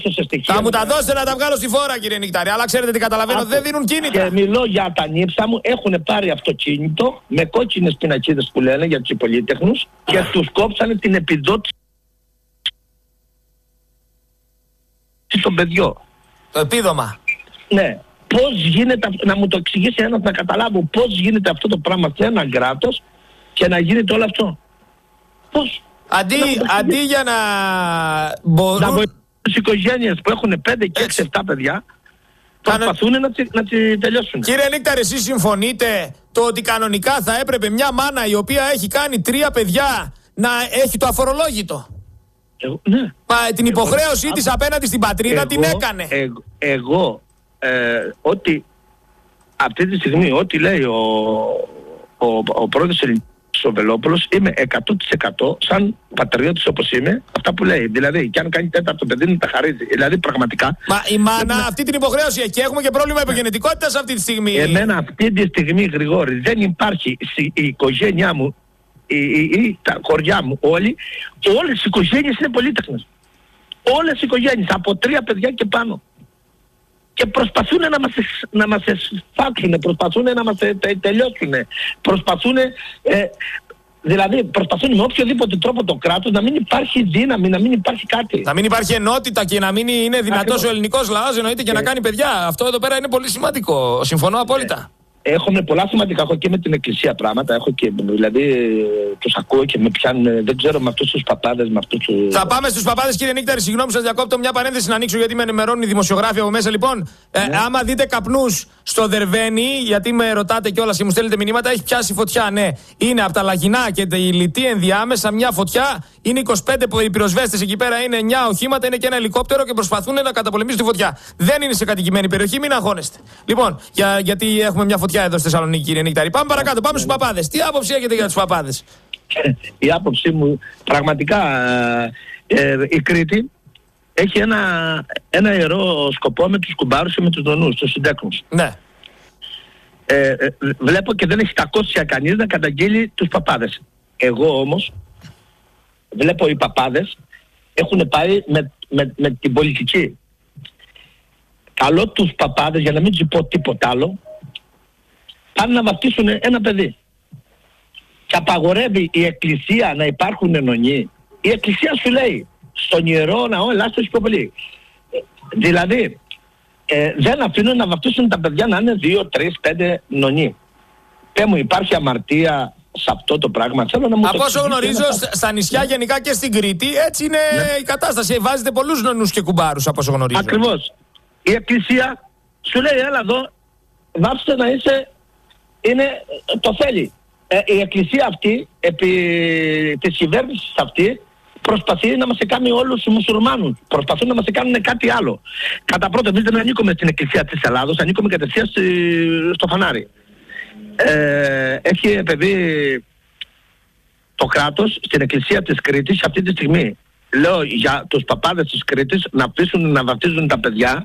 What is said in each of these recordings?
Θα μου τα δώσετε να τα βγάλω στη φόρα, κύριε Νικτάρη. Αλλά ξέρετε τι καταλαβαίνω, δεν δίνουν κίνητρα. Και μιλώ για τα νύψα μου, έχουν πάρει αυτοκίνητο με κόκκινες πινακίδες που λένε για τους υπολίτεχνους και τους κόψανε την επιδότηση στο παιδιό. Το επίδομα. Ναι. Πώς γίνεται, να μου το εξηγήσει ένας να καταλάβω πώς γίνεται αυτό το πράγμα σε ένα κράτος και να γίνεται όλο αυτό. Πώς. Αντί για να μπορούν... Να βοηθούν τις οικογένειες που έχουν 5 και 6-7 παιδιά, προσπαθούν να τη τελειώσουν. Κύριε Νίκταρη, εσείς συμφωνείτε το ότι κανονικά θα έπρεπε μια μάνα η οποία έχει κάνει 3 παιδιά να έχει το αφορολόγητο? Ναι. Την υποχρέωσή της απέναντι στην πατρίδα την έκανε. Εγώ ότι αυτή τη στιγμή ό,τι λέει ο πρόεδρος ο Βελόπουλος, είμαι 100% σαν πατριώτης όπως είμαι, αυτά που λέει. Δηλαδή, και αν κάνει 4ο παιδί, να τα χαρίζει. Δηλαδή, πραγματικά. Μα η μάνα αυτή την υποχρέωση έχει και έχουμε και πρόβλημα υπογεννητικότητας αυτή τη στιγμή. Εμένα αυτή τη στιγμή, Γρηγόρη, δεν υπάρχει η οικογένειά μου ή τα χωριά μου, όλες οι οικογένειες είναι πολύτεχνες. Όλες οι οικογένειες, από 3 παιδιά και πάνω. Και προσπαθούν να μας εσφάξουν, προσπαθούν να μας τελειώσουν, δηλαδή προσπαθούν με οποιοδήποτε τρόπο το κράτος να μην υπάρχει δύναμη, να μην υπάρχει κάτι. Να μην υπάρχει ενότητα και να μην είναι δυνατός ο ελληνικός λαός, εννοείται, και να κάνει παιδιά. Αυτό εδώ πέρα είναι πολύ σημαντικό. Συμφωνώ απόλυτα. Έχουμε πολλά σημαντικά, έχω και με την εκκλησία πράγματα, έχω και, δηλαδή τους ακούω και με πιάνουν, δεν ξέρω, με αυτούς τους παπάδες, με αυτούς τους... Θα πάμε στους παπάδες, κύριε Νίκταρη, συγγνώμη σας διακόπτω, μια παρένθεση να ανοίξω γιατί με ενημερώνουν οι δημοσιογράφοι από μέσα. Λοιπόν, άμα δείτε καπνούς στο Δερβαίνη, γιατί με ρωτάτε κιόλας και μου στέλνετε μηνύματα, έχει πιάσει φωτιά, ναι. Είναι από τα Λαγινά και τη Λιτή ενδιάμεσα μια φωτιά, είναι 25 πυροσβέστες εκεί πέρα, είναι 9 οχήματα, είναι και ένα ελικόπτερο και προσπαθούν να καταπολεμήσουν τη φωτιά. Δεν είναι σε κατοικημένη περιοχή, μην αγχώνεστε. Λοιπόν, γιατί έχουμε μια φωτιά εδώ στη Θεσσαλονίκη, κύριε Νίκταρη. Πάμε παρακάτω, πάμε στους παπάδες. Τι άποψη έχετε για τους παπάδες? Η άποψή μου, πραγματικά η Κρήτη έχει ένα ιερό σκοπό με τους κουμπάρους και με τους νονούς, τους συντέκνους. Ναι. Βλέπω και δεν έχει κακόσια κανείς να καταγγείλει τους παπάδες. Εγώ όμως βλέπω οι παπάδες έχουν πάει με την πολιτική. Καλό τους παπάδες, για να μην τους πω τίποτα άλλο, πάνε να βαφτίσουν ένα παιδί. Και απαγορεύει η εκκλησία να υπάρχουν νονοί. Η εκκλησία σου λέει στον ιερό ναό ελάστε πιο πολύ. Δηλαδή δεν αφήνουν να βαφτίσουν τα παιδιά να είναι 2, 3, 5 νονοί. Πες μου, υπάρχει αμαρτία σε αυτό το πράγμα? Θέλω να μου από όσο γνωρίζω στα νησιά γενικά και στην Κρήτη έτσι είναι η κατάσταση. Βάζετε πολλούς νονούς και κουμπάρους από όσο γνωρίζω. Ακριβώς. Η εκκλησία σου λέει έλα εδώ, βάψτε να είσαι, το θέλει. Η εκκλησία αυτή, επί της κυβέρνησης αυτή, προσπαθεί να μας κάνει όλους τους μουσουλμάνους. Προσπαθούν να μας κάνουν κάτι άλλο. Κατά πρώτον, εμείς δεν ανήκουμε στην εκκλησία της Ελλάδος, ανήκουμε κατευθείαν στο φανάρι. Έχει επεμβεί το κράτος στην εκκλησία της Κρήτης αυτή τη στιγμή. Λέω για τους παπάδες της Κρήτης να αφήσουν να βαφτίζουν τα παιδιά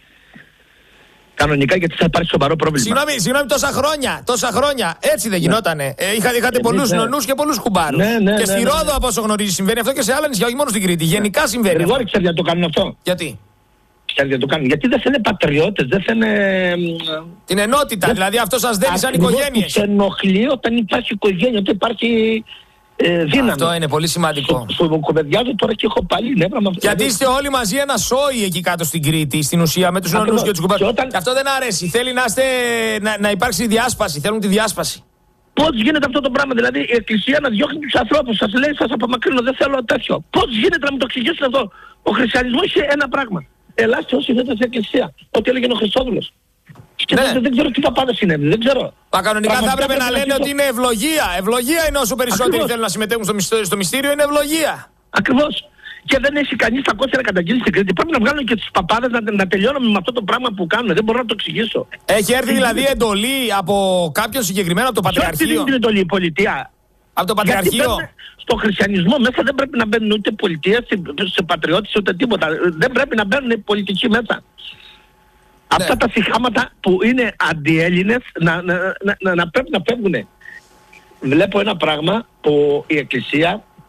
κανονικά, γιατί θα υπάρχει σοβαρό πρόβλημα. Συγγνώμη, τόσα χρόνια έτσι δεν γινότανε? Είχατε πολλούς νονούς και πολλούς κουμπάρους. Ναι, και στη Ρόδο, από όσο γνωρίζει, συμβαίνει αυτό και σε άλλα νησιά, όχι μόνο στην Κρήτη. Γενικά συμβαίνει. Εγώ ξέρω γιατί το κάνουν αυτό. Γιατί? Γιατί δεν θέλουν πατριώτες, δεν θέλουν την ενότητα, δηλαδή αυτό σας δένει σαν οικογένειες. Τους ενοχλεί όταν υπάρχει οικογένεια, όταν υπάρχει δύναμη. Αυτό είναι πολύ σημαντικό. Στο κουβεντιάζω τώρα και έχω πάλι νεύρα. Γιατί είστε όλοι μαζί ένα σόι εκεί κάτω στην Κρήτη, στην ουσία, με τους νονούς και τους κουμπάρους. Και αυτό δεν αρέσει. Θέλει να υπάρξει διάσπαση. Θέλουν τη διάσπαση. Πώς γίνεται αυτό το πράγμα? Δηλαδή η εκκλησία να διώχνει τους ανθρώπους. Σας λέει, σας απομακρύνω, δεν θέλω τέτοιο. Πώς γίνεται να μου το εξηγήσετε αυτό? Ο χριστιανισμός είχε ένα πράγμα. Ελάστε όσοι δεν στην εκκλησία. Ό,τι έλεγε ο Χριστόδουλος. Και δεν ξέρω τι παπάδες είναι, δεν ξέρω. Μα κανονικά θα έπρεπε να λένε ότι είναι ευλογία. Ευλογία είναι όσο περισσότεροι θέλουν να συμμετέχουν στο μυστήριο, είναι ευλογία. Ακριβώς. Και δεν έχει κανείς τα κόσια να καταγγείλει στην Κρήτη. Πρέπει να βγάλουν και τους παπάδες να τελειώνουμε με αυτό το πράγμα που κάνουν. Δεν μπορώ να το εξηγήσω. Έχει έρθει δηλαδή εντολή από κάποιον συγκεκριμένο, από το Πατριαρχείο? Ποιος την εντολή, η πολιτεία? Από το Πατριαρχείο. Στο χριστιανισμό μέσα δεν πρέπει να μπαίνουν ούτε πολιτεία, σε πατριώτες, ούτε τίποτα. Δεν πρέπει να μπαίνουν πολιτικοί μέσα. Αυτά τα συχάματα που είναι αντιέλληνες να πρέπει να φεύγουν. Βλέπω ένα πράγμα που η Εκκλησία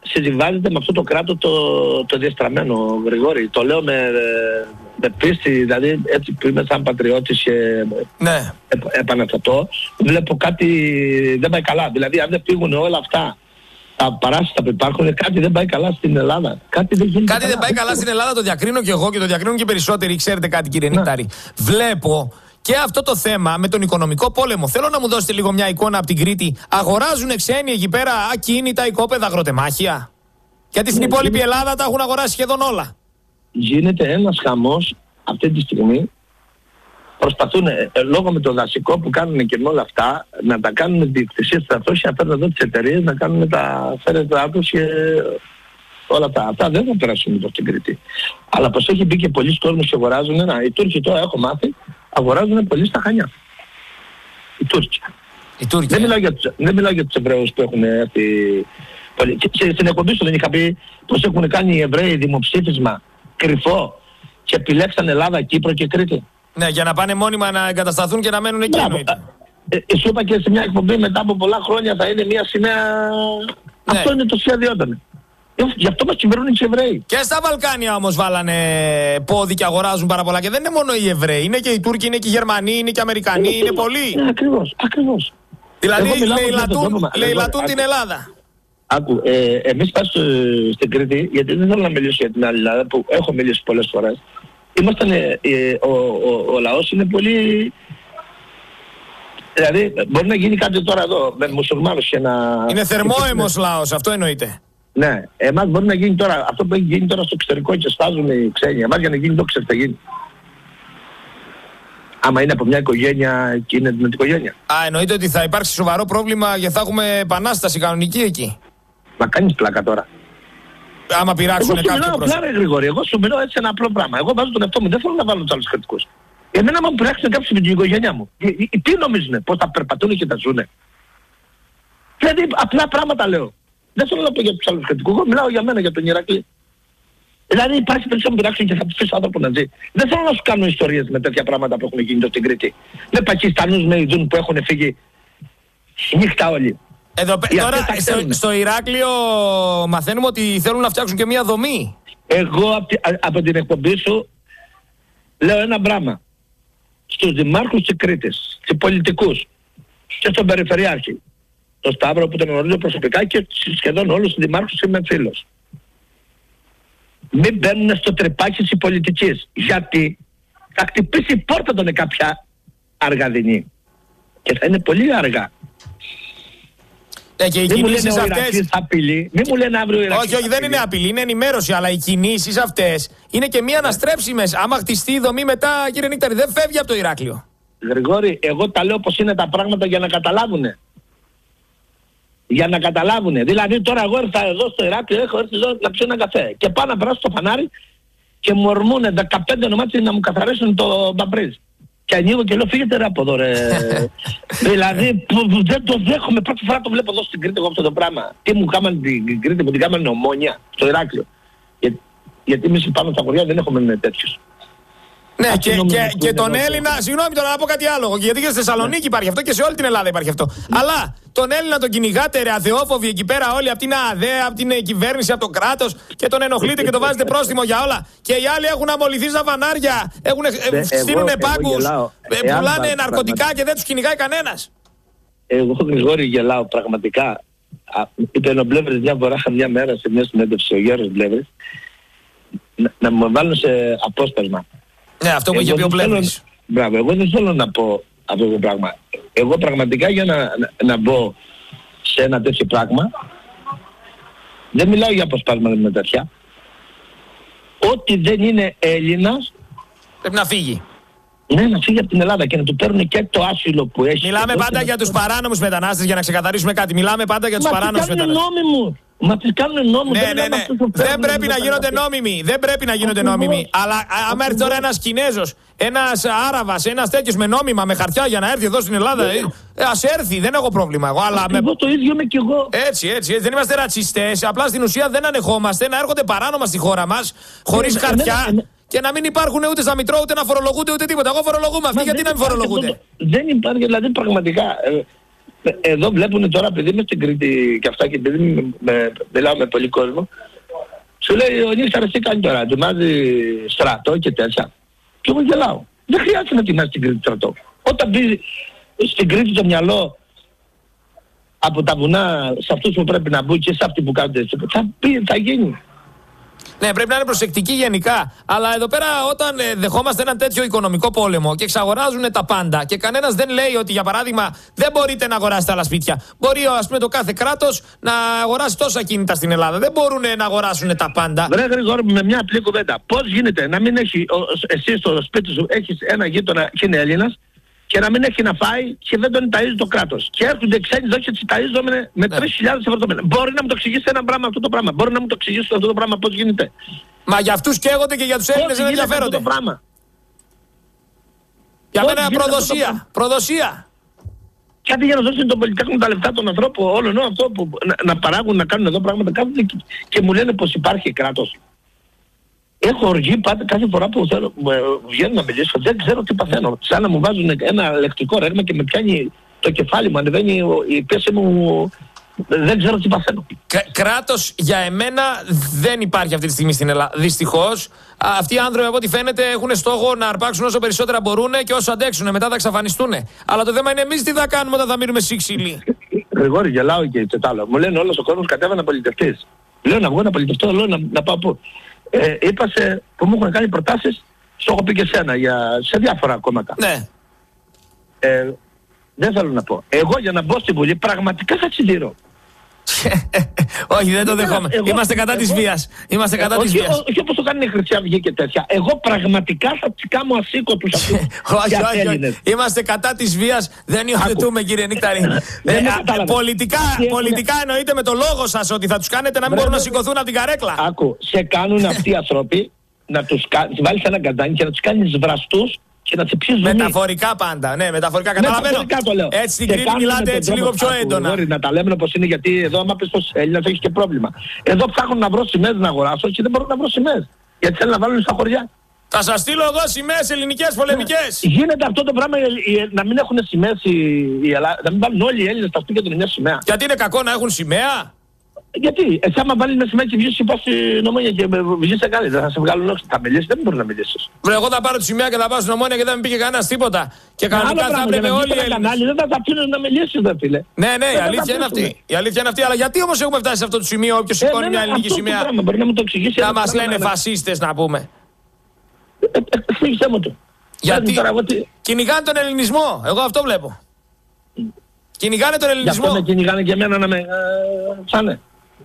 συζυγάζεται με αυτό το κράτος το διαστραμμένο, Γρηγόρη. Το λέω με πίστη, δηλαδή έτσι που είμαι σαν πατριώτης και Ναι. επαναστατώ, βλέπω κάτι δεν πάει καλά. Δηλαδή αν δεν φύγουν όλα αυτά τα παράσιτα που υπάρχουν, κάτι δεν πάει καλά στην Ελλάδα. Κάτι δεν πάει καλά στην Ελλάδα, το διακρίνω και εγώ και το διακρίνουν και οι περισσότεροι. Ξέρετε κάτι, κύριε Νικτάρη? Βλέπω και αυτό το θέμα με τον οικονομικό πόλεμο. Θέλω να μου δώσετε λίγο μια εικόνα από την Κρήτη. Αγοράζουν ξένοι εκεί πέρα ακίνητα, οικόπεδα, αγροτεμάχια? Γιατί στην υπόλοιπη Ελλάδα τα έχουν αγοράσει σχεδόν όλα. Γίνεται ένας χαμός αυτή τη στιγμή. Προσπαθούν λόγω με το δασικό που κάνουν και με όλα αυτά να τα κάνουν διοκτησίες στα αυτόσια, να φέρνουν εδώ τις εταιρείες, να κάνουν τα φέρετρά τους και όλα αυτά. Αυτά δεν θα περάσουν εδώ στην Κρήτη. Αλλά πως έχει μπει και πολλοί κόσμος και αγοράζουν, οι Τούρκοι τώρα έχω μάθει, αγοράζουν πολύ στα Χανιά. Οι Τούρκοι. Δεν μιλάω για τους Εβραίους που έχουν έρθει. Στην εκπομπή σου δεν είχα πει πως έχουν κάνει οι Εβραίοι δημοψήφισμα κρυφό και επιλέξαν Ελλάδα, Κύπρο και Κρήτη. Ναι, για να πάνε μόνιμα να εγκατασταθούν και να μένουν εκεί. Σου είπα και σε μια εκπομπή μετά από πολλά χρόνια θα είναι μια σημαία. Ναι. Αυτό είναι το σχέδιο όταν. Γι' αυτό μας κυβερνούν οι Εβραίοι. Και στα Βαλκάνια όμως βάλανε πόδι και αγοράζουν πάρα πολλά. Και δεν είναι μόνο οι Εβραίοι, είναι και οι Τούρκοι, είναι και οι Γερμανοί, είναι και οι Αμερικανοί, είναι πολλοί. Ναι, ακριβώς. Δηλαδή λαιλατούν την Ελλάδα. Άκου, εμείς πάμε στην Κρήτη, γιατί δεν θέλω να μιλήσω για την άλλη Ελλάδα που έχω μιλήσει πολλές φορές. Ο λαός είναι πολύ. Δηλαδή μπορεί να γίνει κάτι τώρα εδώ με μουσουλμάνους και να. Είναι θερμόαιμος λαός, αυτό εννοείται. Ναι, εμάς μπορεί να γίνει τώρα αυτό που έχει γίνει τώρα στο εξωτερικό και σπάζουν οι ξένοι. Εμάς για να γίνει το ξέρετε θα γίνει. Άμα είναι από μια οικογένεια και είναι με την οικογένεια. Εννοείται ότι θα υπάρξει σοβαρό πρόβλημα και θα έχουμε επανάσταση κανονική εκεί. Μα κάνεις πλάκα τώρα. Άμα πειράξουν κάποιο πρόσωπο. Γρηγόρη, εγώ σου μιλάω έτσι ένα απλό πράγμα. Εγώ βάζω τον εαυτό μου, δεν θέλω να βάλω τους άλλους κριτικούς. Εμένα μου πειράξουν κάποιους με την οικογένειά μου. Τι νομίζουνε, πώς θα περπατούν και θα ζουνε? Δηλαδή απλά πράγματα λέω. Δεν θέλω να πω για τους άλλους κριτικούς, εγώ μιλάω για μένα, για τον Ηρακλή. Δηλαδή υπάρχει περίπτωση να μου πειράξουν και θα τους αφήσω άνθρωπο να ζει. Δεν θέλω να σου κάνω ιστορίες με τέτοια πράγματα που έχουν γίνει εδώ στην Κρήτη. Με Πακιστανούς, με Ιδούν που έχουν φύγει νύχτα όλοι. Εδώ, τώρα στο Ηράκλειο μαθαίνουμε ότι θέλουν να φτιάξουν και μια δομή. Εγώ από την εκπομπή σου λέω ένα πράγμα. Στους δημάρχους της Κρήτης, στους πολιτικούς και στον Περιφερειάρχη, τον Σταύρο που τον γνωρίζω προσωπικά και σχεδόν όλους τους δημάρχους είμαι φίλος. Μην μπαίνουν στο τρυπάκι της πολιτικής. Γιατί θα χτυπήσει η πόρτα των κάποια αργαδινή. Και θα είναι πολύ αργά. Και οι κινήσεις αυτές. Απειλή. Μην μου λένε αύριο Ηρακλή. Όχι, δεν είναι απειλή, είναι ενημέρωση. Αλλά οι κινήσεις αυτές είναι και μία αναστρέψιμες. Άμα χτιστεί η δομή μετά, κύριε Νίκταρη, δεν φεύγει από το Ηράκλειο. Γρηγόρη, εγώ τα λέω πως είναι τα πράγματα για να καταλάβουνε. Για να καταλάβουνε. Δηλαδή τώρα εγώ ήρθα εδώ στο Ηράκλειο, έχω έρθει εδώ να πιω ένα καφέ. Και πάω να περάσω στο φανάρι και μου ορμούνε 15 ονομάτια να μου καθαρίσουν το μπαμπρίζ. Και ανοίγω και λέω φύγετε ρε από εδώ ρε. Δηλαδή που δεν το δέχομαι. Πρώτη φορά το βλέπω εδώ στην Κρήτη εγώ αυτό το πράγμα. Τι μου κάμανε την Κρήτη, μου την κάμανε Ομόνια στο Ηράκλειο. Γιατί εμείς πάνω στα χωριά δεν έχουμε τέτοιους. Ναι, και τον Έλληνα, συγγνώμη τώρα να πω κάτι άλλο. Γιατί και στη Θεσσαλονίκη υπάρχει αυτό και σε όλη την Ελλάδα υπάρχει αυτό. Αλλά τον Έλληνα τον κυνηγάτε ρε αθεόφοβοι εκεί πέρα όλοι από την ΑΔΕ, από την κυβέρνηση, από το κράτος και τον ενοχλείτε και τον βάζετε πρόστιμο για όλα. Και οι άλλοι έχουν αμολυθεί στα φανάρια, στείλουν πάγκους, πουλάνε ναρκωτικά και δεν τους κυνηγάει κανένας. Εγώ Γρηγόρη γελάω πραγματικά. Είπε ο Μπλεύρης μια φορά μια μέρα σε μια συνέντευξη ο Γιώργος Μπλεύρης να μου βάλουν σε απόσπασμα. Ναι, αυτό που είχε πει ο Μπλεύρης. Μπράβο, εγώ δεν θέλω να πω αυτό το πράγμα. Εγώ πραγματικά για να μπω σε ένα τέτοιο πράγμα δεν μιλάω για αποσπάσματα με τέτοια. Ό,τι δεν είναι Έλληνας πρέπει να φύγει. Ναι, να φύγει από την Ελλάδα και να του παίρνουν και το άσυλο που έχει. Μιλάμε πάντα για τους παράνομους μετανάστες για να ξεκαθαρίσουμε κάτι. Μιλάμε πάντα για τους παράνομους μετανάστες. Μα τις κάνουν νόμιμους. Ναι. Δεν πρέπει να γίνονται νόμιμοι. Δεν πρέπει να γίνονται νόμιμοι. Αλλά άμα έρθει τώρα ένας Κινέζος, ένας Άραβας, ένας τέτοιος με νόμιμα, με χαρτιά για να έρθει εδώ στην Ελλάδα, ας έρθει. Δεν έχω πρόβλημα εγώ. Εγώ το ίδιο είμαι κι εγώ. Έτσι. Δεν είμαστε ρατσιστές. Απλά στην ουσία δεν ανεχόμαστε να έρχονται παράνομα στη χώρα μας, χωρίς χαρτιά. Και να μην υπάρχουν ούτε στα Μητρό, ούτε να φορολογούνται, ούτε τίποτα. Εγώ φορολογούμε. Αυτοί γιατί να μην φορολογούνται. Δεν υπάρχει, δηλαδή πραγματικά. Εδώ βλέπουν τώρα, επειδή είμαι στην Κρήτη και αυτά και επειδή μιλάω με πολύ κόσμο, σου λέει ο Νίκταρας τι κάνει τώρα, ετοιμάζει στρατό και τέτοια. Και εγώ γελάω. Δεν χρειάζεται να ετοιμάζει στην Κρήτη στρατό. Όταν μπει στην Κρήτη το μυαλό από τα βουνά σε αυτούς που πρέπει να μπουν και σε αυτοί που κάνουν έτσι, θα γίνει. Ναι, πρέπει να είναι προσεκτικοί γενικά. Αλλά εδώ πέρα, όταν δεχόμαστε έναν τέτοιο οικονομικό πόλεμο και εξαγοράζουν τα πάντα και κανένας δεν λέει ότι, για παράδειγμα, δεν μπορείτε να αγοράσετε άλλα σπίτια. Μπορεί, ας πούμε, το κάθε κράτος να αγοράσει τόσα κίνητα στην Ελλάδα. Δεν μπορούν να αγοράσουν τα πάντα. Βρε Γρηγόρη, με μια απλή κουβέντα. Πώς γίνεται να μην έχει, εσύ στο σπίτι σου έχεις ένα γείτονα και είναι Έλληνας, και να μην έχει να φάει και δεν τον ταΐζει το κράτος. Και έρχονται ξένοι εδώ και τις ταΐζονται με 3.000 ευρώ το μήνα. Μπορεί να μου το εξηγήσει ένα πράγμα αυτό το πράγμα. Μπορεί να μου το εξηγήσει αυτό το πράγμα πώς γίνεται. Μα για αυτούς καίγονται και για τους Έλληνες δεν ενδιαφέρονται. Αυτό το πράγμα. Για μένα προδοσία. Προδοσία. Και αντί για να δώσουν τον πολυτέχνο τα λεφτά των ανθρώπων, όλων αυτό που να παράγουν, να κάνουν εδώ πράγματα, κάθονται και μου λένε πως υπάρχει κράτος. Έχω οργή πάντα κάθε φορά που θέλω, βγαίνω να μιλήσω, δεν ξέρω τι παθαίνω. Σαν να μου βάζουν ένα ηλεκτρικό ρεύμα και με πιάνει το κεφάλι μου, ανεβαίνει η πίεση μου, δεν ξέρω τι παθαίνω. Κράτος για εμένα δεν υπάρχει αυτή τη στιγμή στην Ελλάδα. Δυστυχώς, αυτοί οι άνθρωποι από ό,τι φαίνεται έχουν στόχο να αρπάξουν όσο περισσότερα μπορούν και όσο αντέξουν. Μετά θα εξαφανιστούν. Αλλά το θέμα είναι εμείς τι θα κάνουμε όταν θα μείνουμε σύξυλοι. Γρηγόρη, γελάω και τετάλο. Μου λένε όλος ο κόσμος κατέβα να πολιτευτείς. Λέω να βγω να πολιτευτώ, λέω να πάω πού. Είπα που μου έχουν κάνει προτάσεις, στο έχω πει και σένα, σε διάφορα κόμματα. Ναι. Δεν θέλω να πω. Εγώ για να μπω στη Βουλή πραγματικά θα τσιδίρω. Όχι, δεν το δεχόμαι. Είμαστε κατά της βίας. Είμαστε κατά της βίας. Όχι όπως το κάνει η Χρυσή Αυγή και τέτοια. Εγώ πραγματικά θα τσικάμω ασήκωτους αυτούς. Όχι. Είμαστε κατά της βίας. Δεν υιοθετούμε, κύριε Νίκταρη. Πολιτικά εννοείται με το λόγο σας ότι θα τους κάνετε να μην μπορούν να σηκωθούν από την καρέκλα. Άκου, σε κάνουν αυτοί οι άνθρωποι να τους βάλεις ένα καντάνι και να τους κάνεις βραστούς και να τσιψίζουν. Μεταφορικά πάντα, ναι, μεταφορικά. Καταλαβαίνω. Έτσι στην Κρήτη μιλάτε έτσι λίγο πιο έντονα. Να τα λέμε όπως είναι, γιατί εδώ άμα πεις πως Έλληνας έχεις και πρόβλημα. Εδώ ψάχνουν να βρω σημαίες να αγοράσω και δεν μπορούν να βρω σημαίες. Γιατί θέλουν να βάλουν στα χωριά. Θα σας στείλω εγώ σημαίες ελληνικές πολεμικές. Γίνεται αυτό το πράγμα να μην έχουν σημαίες η Ελλάδα, να μην βάλουν όλοι οι Έλληνες στα σπίτια του μια σημαία. Γιατί είναι κακό να έχουν σημαία. Γιατί, εσύ άμα βάλεις με σημαία και βγεις στην Ομόνια και βγεις σε Γάλλη, δεν θα σε βγάλουν όχι. Θα μιλήσεις, δεν μπορεί να μιλήσεις. Εγώ θα πάρω τη σημαία και θα πάω στην Ομόνια και δεν με πήγε κανένας τίποτα. Και κανονικά θα έπρεπε όλοι οι Έλληνες. Δεν θα τα αφήνουν να μιλήσεις, δεν φίλε. Ναι, η αλήθεια είναι αυτή. Η αλήθεια είναι αυτή. Αλλά γιατί όμως έχουμε φτάσει σε αυτό το σημείο, όποιος σηκώνει μια ελληνική σημαία, να μας λένε φασίστες να πούμε. Εξήγησέ μου το. Γιατί κυνηγάνε τον ελληνισμό. Εγώ αυτό βλέπω. Κυνηγάνε τον ελληνισμό. Γι' αυτό με κυνηγάνε και εμένα να με ψάνε.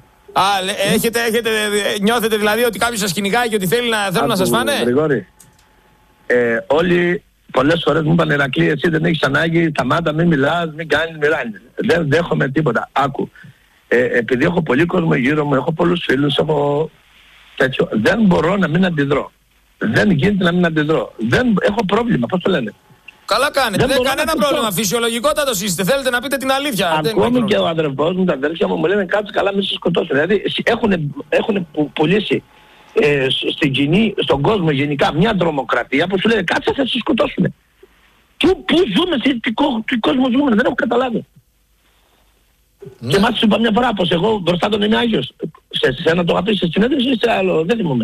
Νιώθετε δηλαδή ότι κάποιος σας κυνηγάει και ότι θέλουν να σας φάνε. Γρηγόρη, όλοι πολλές φορές μου είπαν Ηρακλή, εσύ δεν έχεις ανάγκη, σταμάτα, μην μιλάς, μην κάνεις, μιλάνε. Δεν δέχομαι τίποτα. Άκου, επειδή έχω πολύ κόσμο γύρω μου, έχω πολλούς φίλους, έχω τέτοιο, δεν μπορώ να μην αντιδρώ. Δεν γίνεται να μην αντιδρώ. Έχω πρόβλημα, πώς το λένε. Καλά κάνετε, δεν κανένα πρόβλημα. Φυσιολογικότατος είστε. Θέλετε να πείτε την αλήθεια. Ακόμη και ο αδερφός μου, τα αδέρφια μου λένε κάτσε καλά, μην σε σκοτώσουν. Δηλαδή έχουν πουλήσει στον κόσμο γενικά μια τρομοκρατία που σου λένε κάτσε θα σε σκοτώσουν. Πού ζούμε, τι κόσμο ζούμε, δεν έχω καταλάβει. Και μάλιστα σου είπα μια φορά πως εγώ μπροστά τον είμαι Άγιος. Σε ένα το είχα πει σε συνέντευξη ή σε άλλο, δεν θυμούμαι.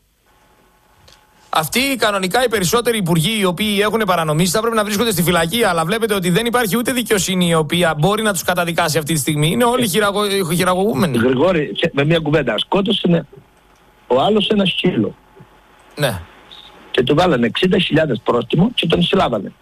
Αυτοί κανονικά οι περισσότεροι υπουργοί οι οποίοι έχουν παρανομήσει θα πρέπει να βρίσκονται στη φυλακή, αλλά βλέπετε ότι δεν υπάρχει ούτε δικαιοσύνη η οποία μπορεί να τους καταδικάσει αυτή τη στιγμή. Είναι όλοι χειραγωγούμενοι. Γρηγόρη, με μια κουβέντα. Σκότωσε ο άλλος ένα σκύλο. Ναι. Και του βάλανε 60.000 πρόστιμο και τον συλλάβανε.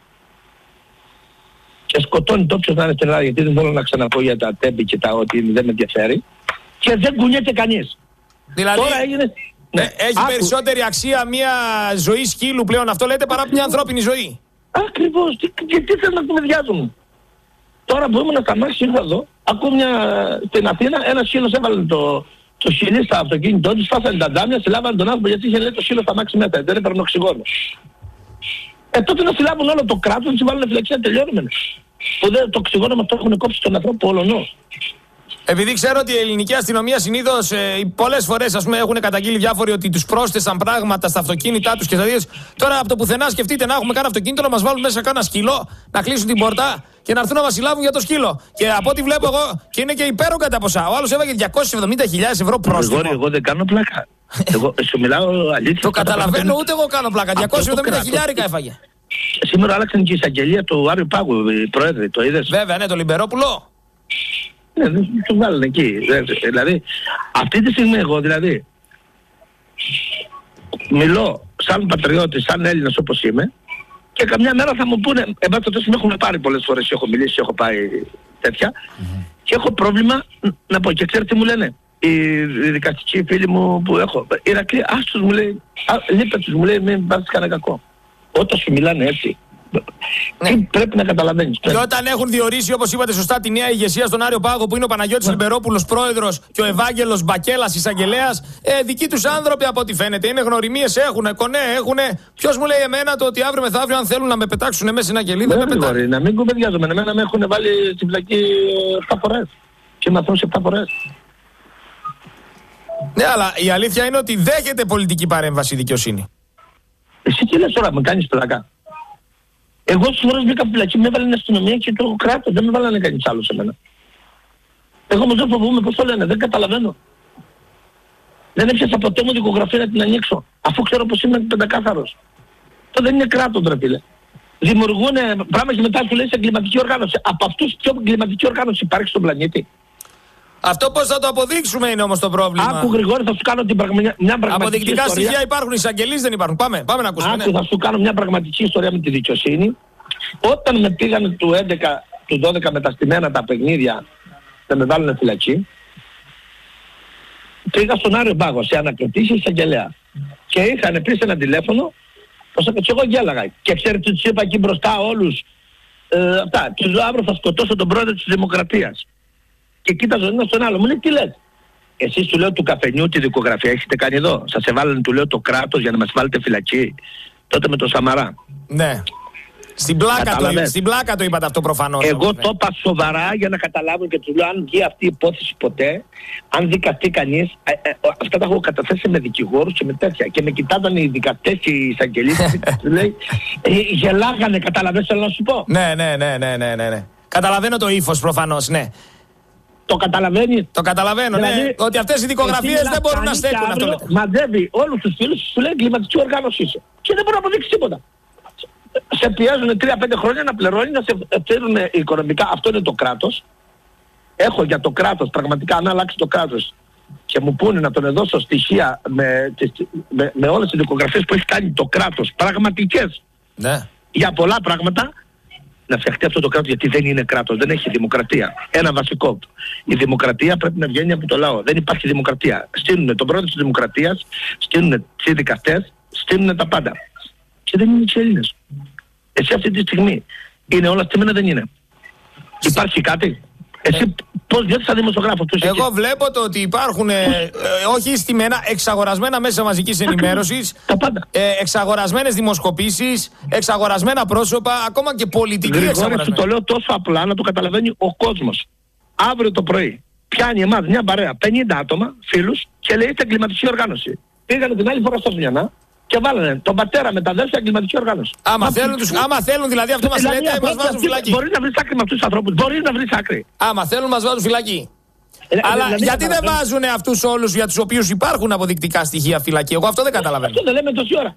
Και σκοτώνει το όποιος να είναι στην Ελλάδα, γιατί δεν θέλω να ξαναπώ για τα τέμπη και τα ότι δεν με ενδιαφέρει. Και δεν κουνιέται κανείς. Δηλαδή... Τώρα έγινε... Ναι, έχει περισσότερη αξία μια ζωή σκύλου πλέον αυτό λέτε παρά μια ανθρώπινη ζωή. Ακριβώς. Και τι θέλουν να κουβεντιάζουν. Τώρα που ήμουν στα μάξι ήρθα εδώ, ακούω στην Αθήνα ένα σκύλος έβαλε το σκυλί στα αυτοκίνητό του, σπάσανε τα ντάμια, συλλάβανε τον άνθρωπο γιατί είχε λέει το σκύλο στα μάξι μέσα, δεν έπαιρνε οξυγόνο. Τότε να συλλάβουν όλο το κράτος, να τους βάλουν φυλαξία, τελειώνουμε. Που το οξυγόνο μας το έχουν κόψει τον ανθρώπο όλο. Επειδή ξέρω ότι η ελληνική αστυνομία συνήθως πολλές φορές έχουν καταγγείλει διάφοροι ότι τους πρόσθεσαν πράγματα στα αυτοκίνητά τους και στα δύο. Τώρα από το πουθενά σκεφτείτε να έχουμε κάνα αυτοκίνητο να μας βάλουν μέσα κάνα σκυλό, να κλείσουν την πόρτα και να έρθουν να μα συλλάβουν για το σκύλο. Και από ό,τι βλέπω εγώ, και είναι και υπέρογκα τα ποσά. Ο άλλος έβαγε 270.000 ευρώ πρόστιμο. Γρηγόρη, εγώ δεν κάνω πλάκα. Εγώ σου μιλάω αλήθεια. Το καταλαβαίνω, ούτε εγώ κάνω πλάκα. 270.000 έφαγε. Σήμερα άλλαξαν και η εισαγγελία του Άριου Πάγου, οι πρόεδροι, το είδες? Βέβαια, ναι, το Λιμπερόπουλο. Ναι, του βάλουν εκεί. Δηλαδή, αυτή τη στιγμή εγώ δηλαδή μιλώ σαν πατριώτης, σαν Έλληνας όπως είμαι, και καμιά μέρα θα μου πούνε, εν πάση περιπτώσει με έχουν πάρει πολλές φορές, έχω μιλήσει, έχω πάει τέτοια, και έχω πρόβλημα να πω. Και ξέρετε τι μου λένε οι δικαστικοί φίλοι μου που έχω? Ηρακλή, άστος, μου λέει, λείπε τους, μου λέει, μην βάζεις κανένα κακό. Όταν σου μιλάνε έτσι, τι πρέπει να καταλαβαίνεις? Και όταν έχουν διορίσει, όπως είπατε σωστά, τη νέα ηγεσία στον Άριο Πάγο, που είναι ο Παναγιώτης Λιμπερόπουλος πρόεδρος και ο Ευάγγελος Μπακέλας εισαγγελέας, δικοί τους άνθρωποι από ό,τι φαίνεται είναι γνωριμίες, έχουν κονέ, έχουν. Ποιος μου λέει εμένα το ότι αύριο μεθαύριο, αν θέλουν να με πετάξουν μέσα σε ένα κελί, δεν με πετάξουν? Να μην κουβεντιάζομαι. Εμένα με έχουν βάλει στη φυλακή 7 φορές. Και μαθαίνω σε 7 φορές. Ναι, αλλά η αλήθεια είναι ότι δέχεται πολιτική παρέμβαση η δικαιοσύνη. Εσύ τι λες τώρα, με κάνεις πλάκα? Εγώ στις φορές μπήκα φυλακή, με έβαλε η αστυνομία και το κράτος, δεν με βάλανε κανείς άλλο σε μένα. Εγώ όμως δεν φοβούμαι, πώς το λένε, δεν καταλαβαίνω. Δεν έπιασα ποτέ μου δικογραφία να την ανοίξω, αφού ξέρω πως είμαι πεντακάθαρος. Αυτό δεν είναι κράτος, ρε φίλε. Δημιουργούν πράγμα και μετά σου λέει σε εγκληματική οργάνωση. Από αυτούς ποιο εγκληματική οργάνωση υπάρχει στον πλανήτη? Αυτό πώς θα το αποδείξουμε είναι όμως το πρόβλημα. Άκου Γρηγόρη, θα σου κάνω μια πραγματική αποδεικτικά ιστορία. στοιχεία υπάρχουν, εισαγγελείς δεν υπάρχουν. Πάμε να ακούσουμε. Άκου, θα σου κάνω μια πραγματική ιστορία με τη δικαιοσύνη. Όταν με πήγανε του 11, του 12 μεταστημένα τα παιχνίδια να με βάλουν φυλακή, πήγα στον Άριο Πάγο σε ανακριτής εισαγγελέα. Και είχαν πει σε ένα τηλέφωνο, πως εγώ γέλαγα. Και ξέρετε, τους είπα εκεί μπροστά όλους, αυτά, τους λέω αύριο θα σκοτώσω τον πρόεδρο της Δημοκρατίας. Και κοίταζε ένα στον άλλο, μου λέει τι λες? Εσείς, του λέω, του καφενιού τη δικογραφία έχετε κάνει εδώ? Σας εβάλανε, του λέω, το κράτος για να μας βάλετε φυλακή? Τότε με τον Σαμαρά. Ναι. Στην πλάκα το είπατε αυτό προφανώς. Εγώ το είπα σοβαρά για να καταλάβω και του λέω, αν βγει αυτή η υπόθεση ποτέ, αν δικαστεί κανείς, αυτά τα έχω καταθέσει με δικηγόρους και με τέτοια. Και με κοιτάζαν οι δικαστές και οι εισαγγελείς, λέει, γελάγανε, καταλαβαίνεις, θέλω να σου πω. Ναι. Καταλαβαίνω το ύφος προφανώς, ναι. Το καταλαβαίνεις? Το καταλαβαίνω, δηλαδή, ναι. Ότι αυτές οι δικογραφίες δεν μπορούν να στέκουν, αυτό λέτε. Μαζεύει όλους τους φίλους, σου λέει εγκληματική οργάνωση είσαι. Και δεν μπορεί να αποδείξει τίποτα. Σε πιέζουν 3-5 χρόνια να πληρώνει, να σε φέρουν οικονομικά. Αυτό είναι το κράτος. Έχω για το κράτος, πραγματικά, αν αλλάξει το κράτος και μου πούνε να τον δώσω στοιχεία με όλες τις δικογραφίες που έχει κάνει το κράτος, πραγματικές, ναι, για πολλά πράγματα, να φτιαχτεί αυτό το κράτος, γιατί δεν είναι κράτος, δεν έχει δημοκρατία. Ένα βασικό. Η δημοκρατία πρέπει να βγαίνει από το λαό. Δεν υπάρχει δημοκρατία. Στείλουν τον πρόεδρο της δημοκρατίας, στείλουν τις δικαστές, στείλουν τα πάντα. Και δεν είναι οι Έλληνες. Εσύ αυτή τη στιγμή είναι όλα στημένα, δεν είναι? Υπάρχει κάτι? Εσύ πώς διότι σαν δημοσιογράφος τους? Εγώ βλέπω το ότι υπάρχουν όχι στημένα, εξαγορασμένα μέσα μαζικής ενημέρωσης, εξαγορασμένες δημοσκοπήσεις, εξαγορασμένα πρόσωπα, ακόμα και πολιτική εξαγορασμένη. Γρηγόρη, το λέω τόσο απλά να το καταλαβαίνει ο κόσμος. Αύριο το πρωί πιάνει εμάς μια παρέα 50 άτομα, φίλους, και λέει είστε εγκληματική οργάνωση. Πήγανε την άλλη φορά στα Ζουνιανά και βάλανε τον πατέρα με τα αδέρφια εγκληματική οργάνωση. Άμα θέλουν δηλαδή αυτό μας λέτε, μας βάζουν φυλακή. Μπορείς να βρεις άκρη με αυτούς τους ανθρώπους. Μπορείς να βρεις άκρη. Άμα θέλουν μας βάζουν φυλακή. Αλλά γιατί δεν βάζουν αυτούς όλους για τους οποίους υπάρχουν αποδεικτικά στοιχεία φυλακή? Εγώ αυτό δεν καταλαβαίνω. Αυτό δεν λέμε τόση ώρα.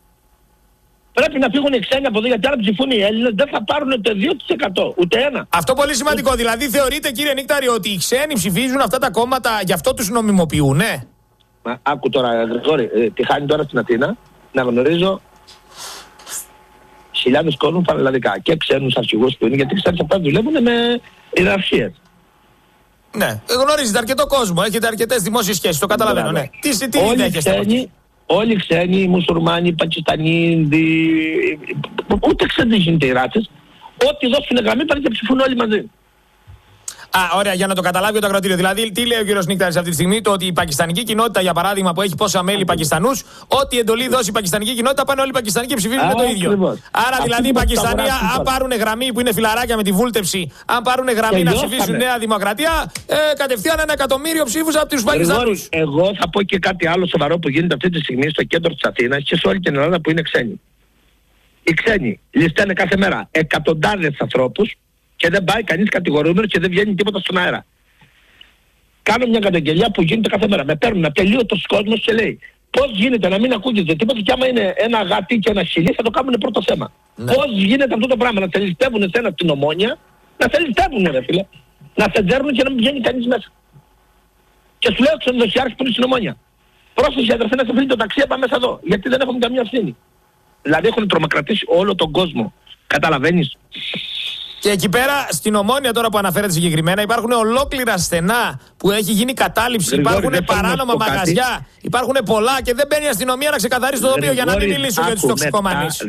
Πρέπει να φύγουν οι ξένοι από εδώ, γιατί αν ψηφούν οι Έλληνες δεν θα πάρουν ούτε 2%, ούτε 1%. Αυτό πολύ σημαντικό. Δηλαδή θεωρείτε, κύριε Νίκταρη, ότι οι ξένοι ψηφίζουν αυτά τα κόμματα, γι' αυτό τους νομιμοποιούν, ναι? Άκου τώρα, Γρηγόρη, τι χάνει τώρα στην Αθήνα, να γνωρίζω χιλιάδες κόσμου πανελλαδικά και ξένους αρχηγούς που είναι, γιατί ξέρεις αυτά δουλεύουν με ιεραρχίες. Ναι, γνωρίζετε αρκετό κόσμο, έχετε αρκετές δημόσιες σχέσεις, το καταλαβαίνω, ναι. Τι όλοι ξένοι, οι μουσουλμάνοι, οι Πακιστανοί, ούτε ξένοι γίνεται οι ράτσες, ό,τι δώσουν γραμμή πάνε και ψηφούν όλοι μαζί. Ωραία, για να το καταλάβει το ακροατήριο. Δηλαδή, τι λέει ο κύριος Νίκταρης αυτή τη στιγμή? Το ότι η πακιστανική κοινότητα, για παράδειγμα, που έχει πόσα μέλη Πακιστανούς, ό,τι εντολή δώσει η πακιστανική κοινότητα, πάνε όλοι οι Πακιστανοί και ψηφίζουν το ίδιο. Ακριβώς. Άρα, δηλαδή, οι Πακιστανοί, αν πάρουν γραμμή που είναι φιλαράκια με τη βούλτεψη, αν πάρουν γραμμή να ψηφίσουν Νέα Δημοκρατία, κατευθείαν 1 εκατομμύριο ψήφους από τους Πακιστανούς. Εγώ θα πω και κάτι άλλο σοβαρό που γίνεται αυτή τη στιγμή στο κέντρο της Αθήνας και σε όλη την Ελλάδα που είναι ξένοι. Οι ξένοι ληστάνε κάθε μέρα εκατοντάδες ανθρώπους και δεν πάει κανείς κατηγορούμενος και δεν βγαίνει τίποτα στον αέρα. Κάνω μια καταγγελία που γίνεται κάθε μέρα. Με παίρνουν ατελείωτος κόσμος και λέει πώς γίνεται να μην ακούγεται τίποτα και άμα είναι ένα γατί και ένα σκυλί θα το κάνουν πρώτο θέμα. Ναι. Πώς γίνεται αυτό το πράγμα να σε ληστεύουν εσένα στην Ομόνια, να σε ληστεύουν ρε φίλε. Να σε δέρνουν και να μην βγαίνει κανείς μέσα. Και σου λέω ξενοδοχειάρχης που είναι στην Ομόνια. Πρόσεχε αδερφέ να σε φύγει το ταξί, πάμε μέσα εδώ. Γιατί δεν έχουμε καμία ευθύνη. Δηλαδή έχουν τρομακρατήσει όλο τον κόσμο. Καταλαβαίνεις. Και εκεί πέρα στην Ομόνια τώρα που αναφέρετε συγκεκριμένα υπάρχουν ολόκληρα στενά που έχει γίνει κατάληψη, υπάρχουν παράνομα μαγαζιά, υπάρχουν πολλά και δεν μπαίνει η αστυνομία να ξεκαθαρίσει το τοπίο για να μην μιλήσω για τους τοξικομανείς.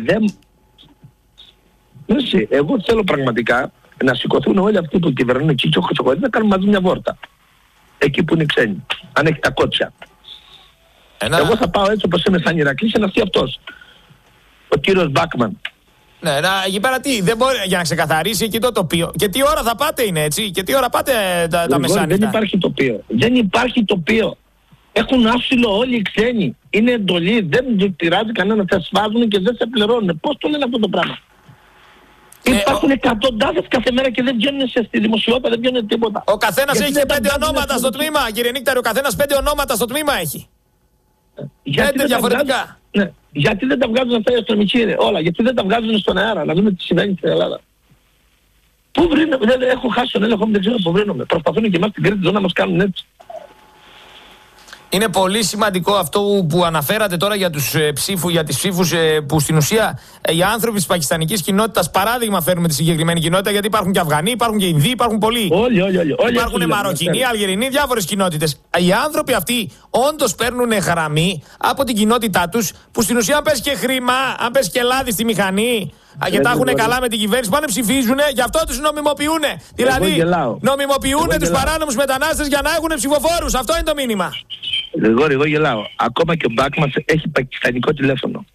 Εγώ θέλω πραγματικά να σηκωθούν όλοι αυτοί που κυβερνούν εκεί και ο Χρυσοκοίδης να κάνουν μαζί μια βόρτα. Εκεί που είναι ξένοι. Αν έχει τα κότσια. Εγώ θα πάω έτσι όπως είμαι σαν Ηρακλής και να έρθει αυτός. Ο κύριος Μπάκμαν. Ναι, εκεί πέρα τι, δεν μπορεί για να ξεκαθαρίσει εκεί το τοπίο. Και τι ώρα θα πάτε είναι έτσι, και τι ώρα πάτε τα μεσάνυχτα. Δεν υπάρχει τοπίο. Δεν υπάρχει τοπίο. Έχουν άσυλο όλοι οι ξένοι. Είναι εντολή, δεν τυράζει κανένα, θα σφάζουν και δεν σε πληρώνουν. Πώς το λένε αυτό το πράγμα. Υπάρχουν εκατοντάδες κάθε μέρα και δεν βγαίνουν στη δημοσιότητα, δεν βγαίνουν τίποτα. Ο καθένας έχει 5 ονόματα στο τμήμα, κύριε Νίκταρη, ο καθένας 5 ονόματα στο τμήμα έχει. 5 διαφορετικά. Ναι. Γιατί δεν τα βγάζουν αυτά οι αστυνομικοί, όλα. Γιατί δεν τα βγάζουν στον αέρα, να δούμε τι συμβαίνει στην Ελλάδα. Πού βρίνομαι, δεν έχω χάσει τον έλεγχο μου, δεν ξέρω πού βρίνομαι. Προσπαθούν και εμάς στην Κρήτη να μας κάνουν έτσι. Είναι πολύ σημαντικό αυτό που αναφέρατε τώρα για τους για τις ψήφους που στην ουσία οι άνθρωποι της πακιστανικής κοινότητας, παράδειγμα φέρνουμε τη συγκεκριμένη κοινότητα, γιατί υπάρχουν και Αφγανοί, υπάρχουν και Ινδοί, υπάρχουν πολλοί. Όλοι. Υπάρχουν Μαροκινοί, Αλγερινοί, διάφορες κοινότητες. Οι άνθρωποι αυτοί όντως παίρνουν γραμμή από την κοινότητά τους, που στην ουσία αν πες και χρήμα, αν πες και λάδι στη μηχανή, και τα έχουν καλά με την κυβέρνηση, πάνε ψηφίζουν, γι' αυτό τους νομιμοποιούν. Δηλαδή, νομιμοποιούν τους παράνομους μετανάστες για να έχουν ψηφοφόρους. Αυτό είναι το μήνυμα. Εγώ γελάω. Ακόμα και ο Μπάκμαν έχει πακιστανικό τηλέφωνο.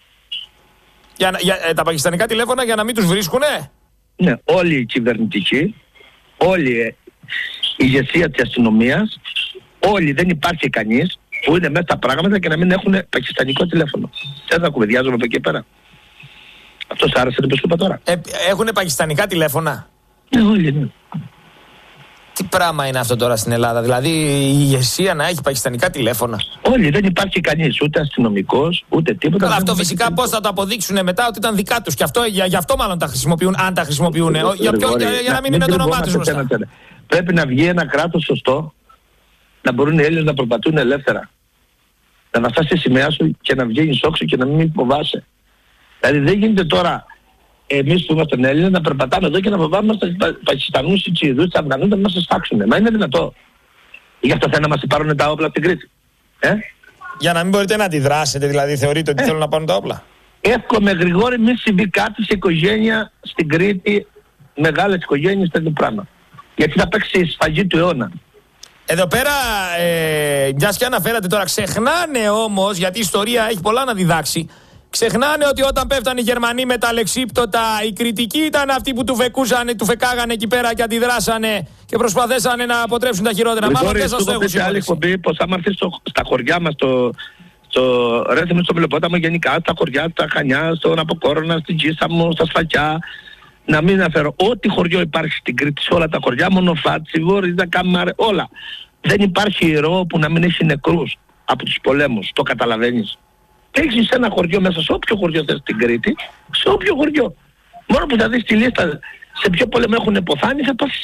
Τα πακιστανικά τηλέφωνα για να μην τους βρίσκουνε. Ναι, όλοι οι κυβερνητικοί, όλη η ηγεσία της αστυνομίας, όλοι, δεν υπάρχει κανείς που είναι μέσα στα πράγματα και να μην έχουν πακιστανικό τηλέφωνο. Δεν θα κουβεντιάζουμε από εκεί πέρα. Αυτό σ' άρεσε το που σου είπα τώρα. Έχουνε πακιστανικά τηλέφωνα. Ναι, όλοι, ναι. Τι πράγμα είναι αυτό τώρα στην Ελλάδα, δηλαδή η ηγεσία να έχει πακιστανικά τηλέφωνα. Όλοι, δεν υπάρχει κανείς, ούτε αστυνομικός, ούτε τίποτα. Αλλά αυτό φυσικά πώς θα το αποδείξουν μετά ότι ήταν δικά τους, και αυτό, γι' αυτό μάλλον τα χρησιμοποιούν, αν τα χρησιμοποιούν, για να μην είναι το όνομά τους μπροστά. Πρέπει να βγει ένα κράτος σωστό, να μπορούν οι Έλληνες να περπατούν ελεύθερα. Να βαστάς τη σημαία σου και να βγαίνεις όξω και να μην υποβάσαι. Δηλαδή δεν γίνεται τώρα εμείς που είμαστε Έλληνες να περπατάμε εδώ και να φοβάμαι στους Πακιστανούς, τους Τσιδούς, τους Αφγανούς να μας σφάξουν. Μα είναι δυνατό. Γι' αυτό θέλουν να μας πάρουν τα όπλα από την Κρήτη. Για να μην μπορείτε να αντιδράσετε, δηλαδή θεωρείτε ότι θέλουν να πάρουν τα όπλα. Εύχομαι Γρηγόρη μην συμβεί κάτι σε οικογένεια στην Κρήτη, μεγάλες οικογένειες, τέτοιο πράγμα. Γιατί θα παίξει η σφαγή του αιώνα. Εδώ πέρα, μιας και αναφέρατε τώρα, ξεχνάνε όμως, γιατί η ιστορία έχει πολλά να διδάξει. Ξεχνάνε ότι όταν πέφτανε οι Γερμανοί με τα λεξίπτωτα, οι κριτικοί ήταν αυτοί που του φεκάγανε εκεί πέρα και αντιδράσανε και προσπαθήσανε να αποτρέψουν τα χειρότερα. Μάλλον δεν σας το έχω σε άλλη εκπομπή πως άμα έρθεις στα χωριά μας, στο Ρέθιμο, στο Μελοπόταμο, γενικά στα χωριά, στα Χανιά, στον Αποκόρονα, στην Κίσαμο, στα Σφακιά, να μην αναφέρω ό,τι χωριό υπάρχει στην Κρήτη, σε όλα τα χωριά, Μονοφάτσι, Βορίζα, Καμάρε, όλα. Δεν υπάρχει ιερό που να μην έχει νεκρούς από τους πολέμους, το καταλαβαίνεις. Έχεις ένα χωριό μέσα, σε όποιο χωριό θες στην Κρήτη, σε όποιο χωριό. Μόνο που θα δεις τη λίστα σε ποιο πόλεμο έχουν ποθάνει, θα πας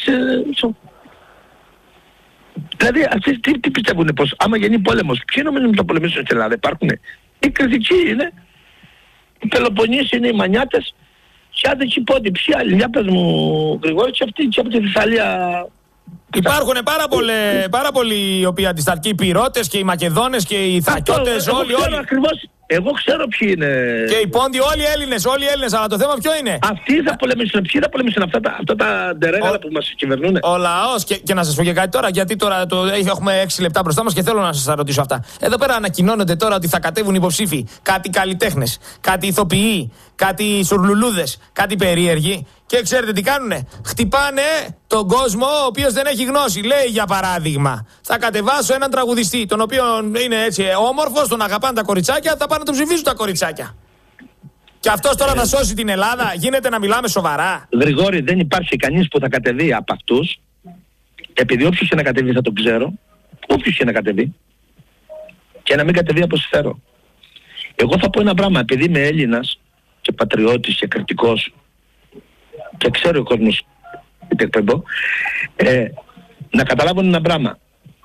Δηλαδή αυτοί τι πιστεύουν, πως άμα γίνει πόλεμος, ποιοι νομίζουν ότι θα πολεμήσουν στην Ελλάδα, υπάρχουνε. Οι κριτικοί είναι, οι Πελοποννήσοι είναι οι Μανιάτες, και άντε εκεί πότε, ποιοι άλλοι, για πες μου Γρηγόρη, και αυτοί και από τη Θεσσαλία. Υπάρχουν πάρα πολλοί οι οποίοι αντιστατικοί, οι Πυρώτες και οι Μακεδόνες και οι Θρακιώτες, όλοι. Εγώ ξέρω ποιοι είναι. Και οι Πόντιοι, όλοι οι Έλληνες, αλλά το θέμα ποιο είναι. Αυτοί θα πολεμήσουν, ποιοι θα πολεμήσουν αυτά τα ντερέγαλα που μας κυβερνούν. Ο λαός, και να σας πω και κάτι τώρα, γιατί τώρα έχουμε 6 λεπτά μπροστά μας και θέλω να σας ρωτήσω αυτά. Εδώ πέρα ανακοινώνονται τώρα ότι θα κατέβουν υποψήφοι, κάτι καλλιτέχνες, κάτι ηθοποιοί, κάτι σουρλουλούδες, κάτι περίεργοι. Και ξέρετε τι κάνουνε? Χτυπάνε τον κόσμο ο οποίος δεν έχει γνώση. Λέει για παράδειγμα, θα κατεβάσω έναν τραγουδιστή, τον οποίο είναι έτσι όμορφος, τον αγαπάνε τα κοριτσάκια, θα πάνε να τον ψηφίσουν τα κοριτσάκια. Και αυτός τώρα θα σώσει την Ελλάδα, γίνεται να μιλάμε σοβαρά. Γρηγόρη, δεν υπάρχει κανείς που θα κατεβεί από αυτούς, επειδή όποιος και να κατεβεί θα τον ξέρω, όποιος και να κατεβεί, και να μην κατεβεί αποσφαίρω. Εγώ θα πω ένα πράγμα, επειδή είμαι Έλληνας και πατριώτης και κριτικός και ξέρω ο κόσμος τι εκπέμπω, να καταλάβουν ένα πράγμα.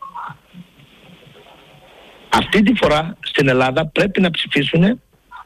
Αυτή τη φορά στην Ελλάδα πρέπει να ψηφίσουν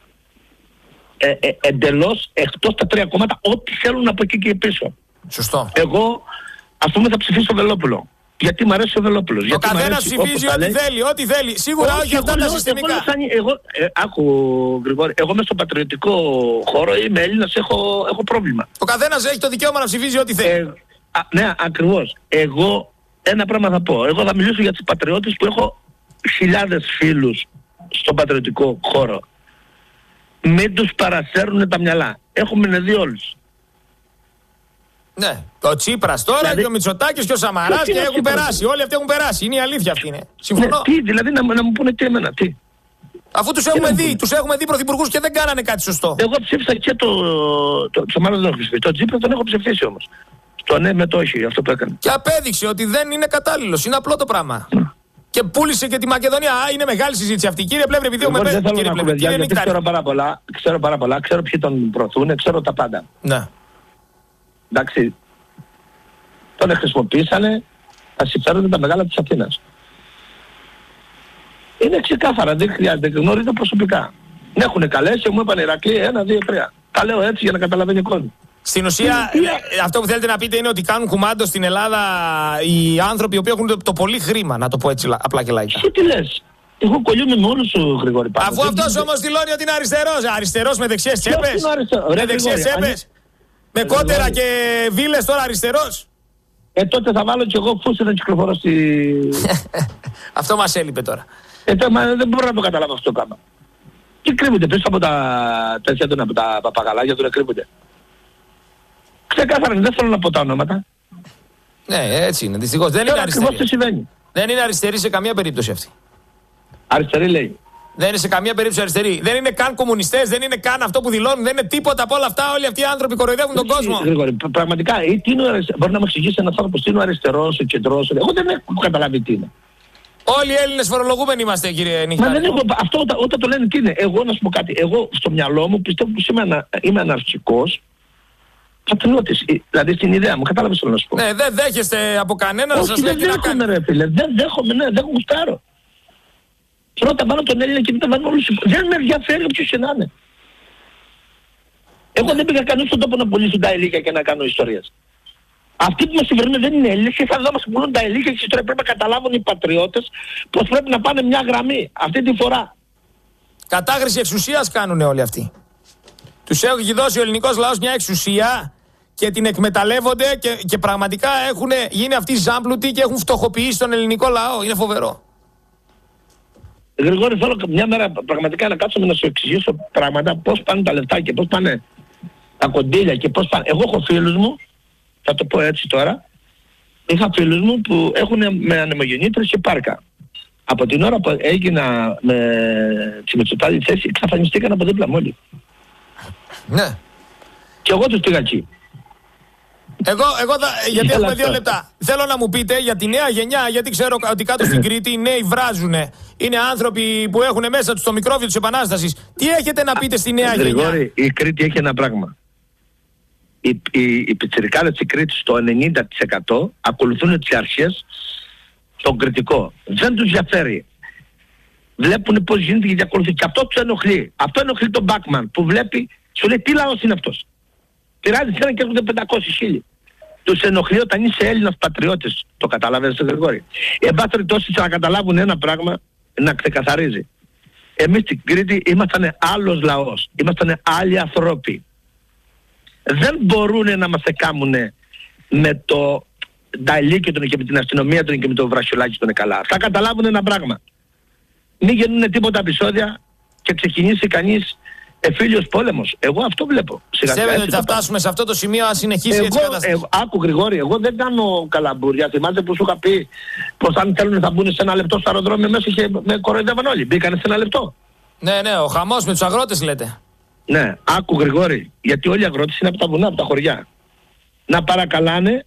εντελώς εκτός τα τρία κόμματα ό,τι θέλουν από εκεί και πίσω. Σωστό. Εγώ ας πούμε θα ψηφίσω Βελόπουλο. Γιατί μου αρέσει ο Βελόπουλος. Ο καθένας ψηφίζει ό,τι θέλει. Σίγουρα όχι αυτά τα συστημικά. Άκου Γρηγόρη, εγώ μέσα στο πατριωτικό χώρο είμαι Έλληνας, έχω πρόβλημα. Ο καθένας έχει το δικαίωμα να ψηφίζει ό,τι θέλει. Ναι, ακριβώς. Εγώ ένα πράγμα θα πω. Εγώ θα μιλήσω για τους πατριώτες που έχω χιλιάδες φίλους στον πατριωτικό χώρο. Μην τους παρασέρνουν τα μυαλά. Έχουμε δει όλους. Ναι, ο Τσίπρας τώρα δηλαδή, και ο Μητσοτάκης και ο Σαμαράς και έχουν περάσει. Όλοι αυτοί έχουν περάσει. Είναι η αλήθεια αυτή. Είναι. Συμφωνώ. Ναι, τι, δηλαδή να μου πούνε τι εμένα, τι. Αφού τους έχουμε δει πρωθυπουργούς και δεν κάνανε κάτι σωστό. Εγώ ψήφισα και το Σαμαρά δεν έχω ψηφίσει. Το Τσίπρα τον έχω ψηφίσει όμως. Το ναι με το όχι, αυτό που έκανε. Και απέδειξε ότι δεν είναι κατάλληλος. Είναι απλό το πράγμα. Και πούλησε και τη Μακεδονία. Είναι μεγάλη συζήτηση αυτή. Κύριε Πλεύρη, επειδή έχουμε δεν θέλω να πω παιδιά, γιατί ξέρω πάρα πολλά. Ξέρω ποιοι τον προωθούν, ξέρω τα πάντα. Ναι. Εντάξει, τον χρησιμοποίησανε τα συμφέροντα τα μεγάλα της Αθήνας. Είναι ξεκάθαρα, δεν χρειάζεται, γνωρίζω προσωπικά. Με έχουν καλέσει, μου είπαν Ηρακλή 1, 2, 3. Τα λέω έτσι για να καταλαβαίνει ο κόσμος. Στην ουσία, αυτό που θέλετε να πείτε είναι ότι κάνουν κουμάντο στην Ελλάδα οι άνθρωποι οι οποίοι έχουν το πολύ χρήμα, να το πω έτσι απλά και λαϊκά. Τι λες. Εγώ κολλιούμαι με όλους σου Γρηγόρη Πάπα. Αφού αυτός όμως δηλώνει ότι είναι αριστερός. Αριστερός με δεξιές τσέπες. Με δεξιές τσέπες. Με κότερα και βίλες τώρα αριστερός. Τότε θα βάλω κι εγώ φούσι να κυκλοφορώ στη... Αυτό μας έλειπε τώρα. Δεν μπορώ να το καταλάβω αυτό το κάμα. Τι κρύβονται πίσω από από τα παπαγαλάκια του, κρύβονται. Ξεκάθαρα, δεν θέλω να πω τα ονόματα. Ναι, έτσι είναι. Δυστυχώς δεν είναι αριστερή. Τι συμβαίνει. Δεν είναι αριστερή σε καμία περίπτωση αυτή. Αριστερή λέει. Δεν είναι σε καμία περίπτωση αριστερή. Δεν είναι καν κομμουνιστές, δεν είναι καν αυτό που δηλώνουν, δεν είναι τίποτα από όλα αυτά. Όλοι αυτοί οι άνθρωποι κοροϊδεύουν τον κόσμο. Πραγματικά, μπορεί να μου εξηγήσει ένας άνθρωπος τι είναι ο αριστερός, ο κεντρός. Εγώ δεν έχω καταλάβει τι είναι. Όλοι οι Έλληνες φορολογούμενοι είμαστε, κύριε Νιχτάρη. Μα δεν έχω, αυτό όταν το λένε τι είναι. Εγώ να σου πω κάτι. Εγώ στο μυαλό μου πιστεύω πως είμαι αναρχικός. Πατριώτης. Δηλαδή στην ιδέα μου, κατάλαβες τι θέλω να σου πω. Ναι, δεν δέχεστε από κανένα να σας λέει τι να κάνει. Δεν δέχομαι, ρε φίλε. Δεν δέχομαι, ναι, δεν γουστάρω. Πρώτα βάλω τον Έλληνα και μετά βάλω όλους. Δεν με ενδιαφέρει όποιος και να είναι. Εγώ δεν πήγα κανείς στον τόπο να πουλήσουν τα ελίκια και να κάνω ιστορίες. Αυτοί που μας κυβερνούν δεν είναι Έλληνες και θα δω μας πουλούν τα ελίκια και ιστορία. Πρέπει να καταλάβουν οι πατριώτες πως πρέπει να πάνε μια γραμμή αυτή τη φορά. Κατάχρηση εξουσίας κάνουν όλοι αυτοί. Τους έχει δώσει ο ελληνικός λαός μια εξουσία και την εκμεταλλεύονται και πραγματικά έχουν γίνει αυτοί ζάμπλουτοι και έχουν φτωχοποιήσει τον ελληνικό λαό. Είναι φοβερό. Γρηγόρη, θέλω μια μέρα πραγματικά να κάτσουμε να σου εξηγήσω πράγματα, πώς πάνε τα λεφτά και πώς πάνε τα κοντήλια και πώς πάνε. Εγώ έχω φίλους μου, θα το πω έτσι τώρα, είχα φίλους μου που έχουν με ανεμογεννήτρες και πάρκα. Από την ώρα που έγινα με τη Μητσοτάκη θέση, εξαφανιστήκαν από δίπλα μου όλοι. Ναι. Και εγώ τους πήγα εκεί. Γιατί έχουμε 2 λεπτά. Θέλω να μου πείτε για τη νέα γενιά, γιατί ξέρω ότι κάτω στην Κρήτη οι νέοι βράζουνε. Είναι άνθρωποι που έχουν μέσα τους το μικρόβιο της Επανάστασης. Τι έχετε να πείτε στη νέα γενιά? Γρηγόρη, η Κρήτη έχει ένα πράγμα. Οι πιτσιρικάδες της Κρήτης το 90% ακολουθούν τις αρχές στον κριτικό. Δεν τους διαφέρει. Βλέπουν πώς γίνεται και ακολουθεί. Και αυτό τους ενοχλεί. Αυτό ενοχλεί τον Μπάκμαν που βλέπει, σου λέει τι λαός είναι αυτός. Πειράζει ένα και έρχονται 500.000. Τους ενοχλεί όταν είσαι Έλληνας πατριώτης. Το καταλαβαίνεις, Γρηγόρη. Εν πάση περιπτώσει να καταλάβουν ένα πράγμα, να ξεκαθαρίζει. Εμείς στην Κρήτη ήμασταν άλλος λαός. Ήμασταν άλλοι ανθρώποι. Δεν μπορούν να μας εκάμουν με το νταλίκι και με την αστυνομία και με το βρασιολάκι των καλά. Θα καταλάβουν ένα πράγμα. Μην γίνουν τίποτα επεισόδια και ξεκινήσει κανείς εμφύλιος πόλεμος. Εγώ αυτό βλέπω. Πιστεύετε ότι θα φτάσουμε σε αυτό το σημείο αν συνεχίσει έτσι η κατάσταση? Άκου Γρηγόρη, εγώ δεν κάνω καλαμπούρια. Θυμάστε που σου είχα πει πως αν θέλουν θα μπουν σε 1 λεπτό στο αεροδρόμιο μέσα και με κοροϊδεύαν όλοι. Μπήκανε σε 1 λεπτό. Ναι, ο χαμός με τους αγρότες λέτε. Ναι, άκου Γρηγόρη, γιατί όλοι οι αγρότες είναι από τα βουνά, από τα χωριά. Να παρακαλάνε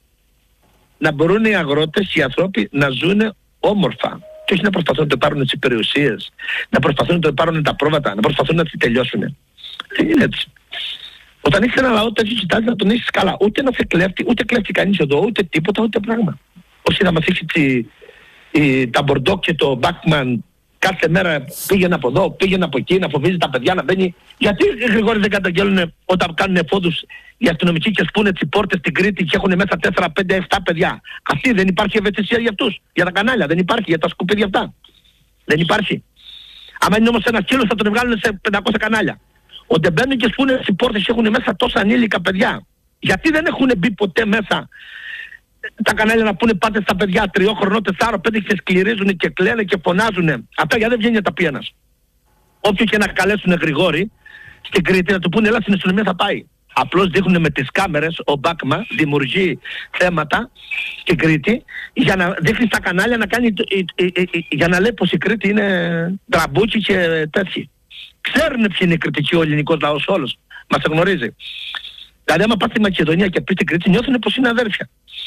να μπορούν οι αγρότες, οι άνθρωποι να ζουν όμορφα. Και όχι να προσπαθούν να το πάρουν τις περιουσίες, να προσπαθούν να το πάρουν τα πρόβατα, να προσπαθούν να τις τελειώσουν. Δεν είναι έτσι. Όταν έχεις ένα λαό τέτοιο κοιτάζεις να τον έχεις καλά. Ούτε να σε κλέφτει, ούτε κλέφτει κανείς εδώ, ούτε τίποτα, ούτε πράγμα. Όσοι να μας έχει τα Μπορντό και το Μπάκμαν κάθε μέρα πήγαινε από εδώ, πήγαινε από εκεί, να φοβίζει τα παιδιά να μπαίνει. Γιατί οι Γρηγόροι δεν καταγγέλνουν όταν κάνουν εφόδους οι αστυνομικοί και σπούν τις πόρτες στην Κρήτη και έχουν μέσα 4, 5, 7 παιδιά. Αυτοί δεν υπάρχει ευαισθησία για αυτούς, για τα κανάλια, δεν υπάρχει, για τα σκουπίδια αυτά. Δεν υπάρχει. Άμα είναι όμως ένας κύλος θα τον βγάλουν σε 500 κανάλια. Όταν μπαίνουν και σπούν τις πόρτες και έχουν μέσα τόσα ανήλικα παιδιά. Γιατί δεν έχουν μπει ποτέ μέσα τα κανάλια να πούνε πάτε στα παιδιά 3 χρονών, 4, 5 και σκληρίζουν και κλαίνε και φωνάζουν. Αυτά γιατί δεν βγαίνει να τα πει ένας. Όποιο και να καλέσουν Γρηγόρη στην Κρήτη να του πούνε έλα στην αστυνομία θα πάει. Απλώς δείχνουν με τις κάμερες, ο Μπάκμα δημιουργεί θέματα στην Κρήτη για να δείχνει στα κανάλια να κάνει, για να λέει πως η Κρήτη είναι τραμπούκι και τέτοιοι. Ξέρουν ποιοι είναι οι κριτικοί, ο ελληνικός λαός όλος. Μας γνωρίζει. Δηλαδή άμα πας στη Μακεδονία και πεις στην Κρήτη νιώθουν πως είναι αδέρφια.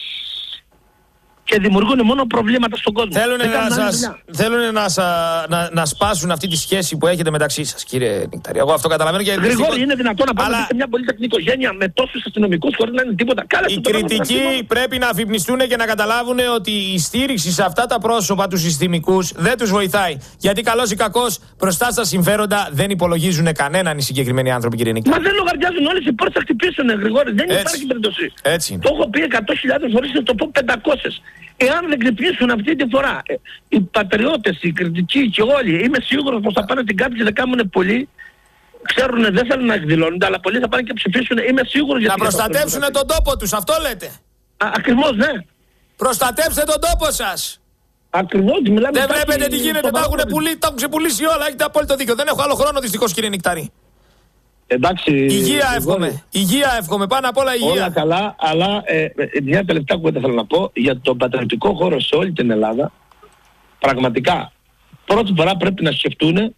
Και δημιουργούν μόνο προβλήματα στον κόσμο. Θέλουν να σπάσουν αυτή τη σχέση που έχετε μεταξύ σας, κύριε Νικτάρη. Εγώ αυτό καταλαβαίνω και Γρηγόρη, είναι δυνατόν να πάμε σε μια πολυτεχνική οικογένεια με τόσους αστυνομικούς χωρίς να είναι τίποτα. Οι κριτικοί πρέπει να αφυπνιστούν και να καταλάβουν ότι η στήριξη σε αυτά τα πρόσωπα τους συστημικούς δεν τους βοηθάει. Γιατί καλώς ή κακώς μπροστά στα συμφέροντα δεν υπολογίζουν κανέναν οι συγκεκριμένοι άνθρωποι, κύριε Νικτάρη. Μα δεν λογαριάζουν όλες οι πόρτες θα χτυπήσουν, Γρηγόρη. Δεν υπάρχει περίπτωση. Το έχω πει 100.000 φορές, θα το πω 500. Εάν δεν ξυπνήσουν αυτή τη φορά οι πατριώτες, οι κριτικοί και όλοι, είμαι σίγουρος πως θα πάνε την κάρτα και θα κάνουν πολλοί. Ξέρουν, δεν θέλουν να εκδηλώνονται, αλλά πολλοί θα πάνε και ψηφίσουν. Είμαι σίγουρος για να προστατεύσουν τον τόπο τους, αυτό λέτε. Ακριβώς, ναι. Προστατεύστε τον τόπο σας. Ακριβώς, μιλάμε. Δεν βλέπετε τι γίνεται, τα έχουν ξεπουλήσει όλα. Έχετε απόλυτο δίκιο. Δεν έχω άλλο χρόνο δυστυχώς, κύριε Νικτάρη. Εντάξει, υγεία εύχομαι. Υγεία εύχομαι. Πάνω απ' όλα υγεία. Όλα καλά, αλλά μια τελευταία κουβέντα θέλω να πω για τον πατριωτικό χώρο σε όλη την Ελλάδα. Πραγματικά, πρώτη φορά πρέπει να σκεφτούν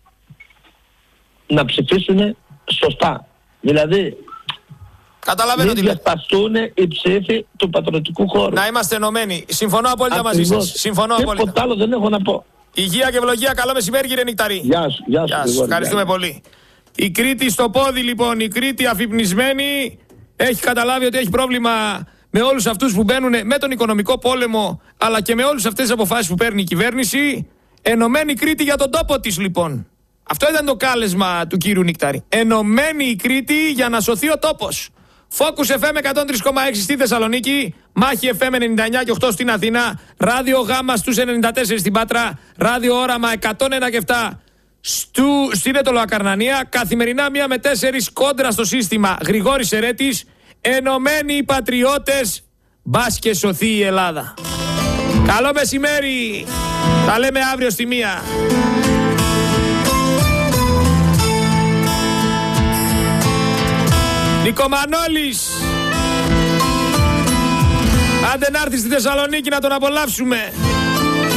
να ψηφίσουν σωστά. Δηλαδή, καταλαβαίνω μην διασπαστούν οι ψήφοι του πατριωτικού χώρου. Να είμαστε ενωμένοι. Συμφωνώ απόλυτα μαζί σας. Συμφωνώ απόλυτα. Τίποτα άλλο δεν έχω να πω. Υγεία και ευλογία. Καλό μεσημέρι, κύριε Νικτάρη. Γεια σου. Ευχαριστούμε πολύ. Η Κρήτη στο πόδι λοιπόν, η Κρήτη αφυπνισμένη, έχει καταλάβει ότι έχει πρόβλημα με όλους αυτούς που μπαίνουν με τον οικονομικό πόλεμο, αλλά και με όλες αυτές τις αποφάσεις που παίρνει η κυβέρνηση. Ενωμένη η Κρήτη για τον τόπο της λοιπόν. Αυτό ήταν το κάλεσμα του κύριου Νικτάρη. Ενωμένη η Κρήτη για να σωθεί ο τόπος. Focus FM 103,6 στη Θεσσαλονίκη, Μάχη FM 99 και 8 στην Αθήνα, Ράδιο Γάμα στους 94 στην Πάτρα, Ράδιο Όραμα 101 και 7 στην Ετωλοακαρνανία, καθημερινά 1 με 4 κόντρα στο σύστημα. Γρηγόρης Ερέτης, ενωμένοι οι πατριώτες, μπας και σωθεί η Ελλάδα. Καλό μεσημέρι, τα λέμε αύριο στη 1. Νικομανόλης, άντε να έρθει στη Θεσσαλονίκη να τον απολαύσουμε.